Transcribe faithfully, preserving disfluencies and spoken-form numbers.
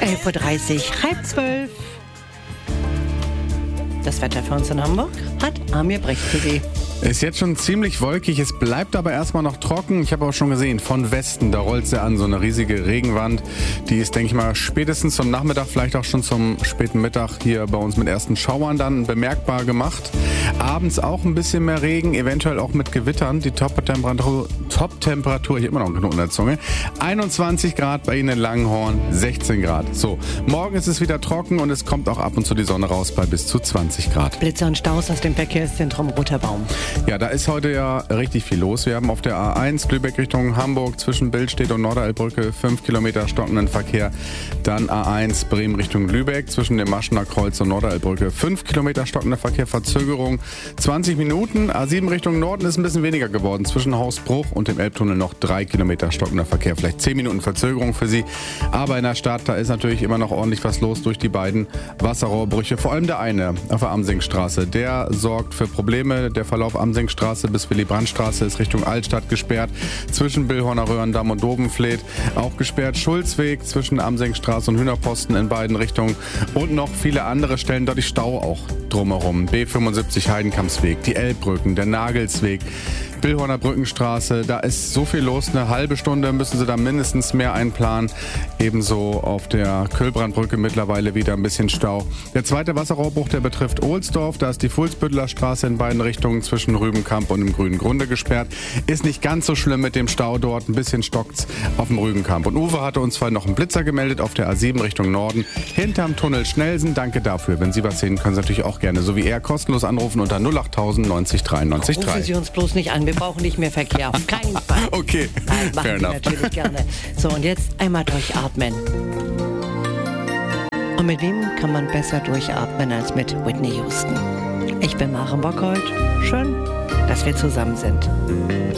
elf Uhr dreißig, halb zwölf. Das Wetter für uns in Hamburg hat Amir Brecht für Sie. Ist jetzt schon ziemlich wolkig, es bleibt aber erstmal noch trocken. Ich habe auch schon gesehen, von Westen, da rollt sie an, so eine riesige Regenwand. Die ist, denke ich mal, spätestens zum Nachmittag, vielleicht auch schon zum späten Mittag hier bei uns mit ersten Schauern dann bemerkbar gemacht. Abends auch ein bisschen mehr Regen, eventuell auch mit Gewittern. Die Top-Temperatur, Top-Temperatur, hier immer noch ein Knoten in der Zunge, einundzwanzig Grad bei Ihnen in Langenhorn, sechzehn Grad. So, morgen ist es wieder trocken und es kommt auch ab und zu die Sonne raus bei bis zu zwanzig Grad. Blitze und Staus aus dem Verkehrszentrum Roter Baum. Ja, da ist heute ja richtig viel los. Wir haben auf der A eins Lübeck Richtung Hamburg zwischen Billstedt und Norderelbbrücke fünf Kilometer stockenden Verkehr. Dann A eins Bremen Richtung Lübeck zwischen dem Maschener Kreuz und Norderelbbrücke fünf Kilometer stockender Verkehr, Verzögerung zwanzig Minuten. A sieben Richtung Norden ist ein bisschen weniger geworden. Zwischen Hausbruch und dem Elbtunnel noch drei Kilometer stockender Verkehr. Vielleicht zehn Minuten Verzögerung für Sie. Aber in der Stadt, da ist natürlich immer noch ordentlich was los durch die beiden Wasserrohrbrüche. Vor allem der eine auf der Amsingstraße. Der sorgt für Probleme. Der Verlauf Amsingstraße bis Willy-Brandt-Straße ist Richtung Altstadt gesperrt. Zwischen Billhorner Röhrendamm und Dobenfleet auch gesperrt. Schulzweg zwischen Amsingstraße und Hühnerposten in beiden Richtungen. Und noch viele andere Stellen, dort ist Stau auch drumherum. B fünfundsiebzig Heidenkampsweg, die Elbbrücken, der Nagelsweg, Billhorner Brückenstraße, da ist so viel los, eine halbe Stunde müssen Sie da mindestens mehr einplanen. Ebenso auf der Köhlbrandbrücke mittlerweile wieder ein bisschen Stau. Der zweite Wasserrohrbruch, der betrifft Ohlsdorf, da ist die Fuhlsbütteler Straße in beiden Richtungen zwischen Rübenkamp und dem Grünen Grunde gesperrt. Ist nicht ganz so schlimm mit dem Stau dort, ein bisschen stockt's auf dem Rübenkamp. Und Uwe hatte uns zwar noch einen Blitzer gemeldet auf der A sieben Richtung Norden, hinterm Tunnel Schnelsen. Danke dafür. Wenn Sie was sehen, können Sie natürlich auch gerne, so wie er, kostenlos anrufen unter null acht null null neunzig dreiundneunzig drei. Rufen Sie uns bloß nicht an, wir brauchen nicht mehr Verkehr, auf keinen Fall. Okay, Nein, machen fair wir enough. natürlich gerne. So, und jetzt einmal durchatmen. Und mit wem kann man besser durchatmen als mit Whitney Houston? Ich bin Maren Bockhold. Schön, dass wir zusammen sind.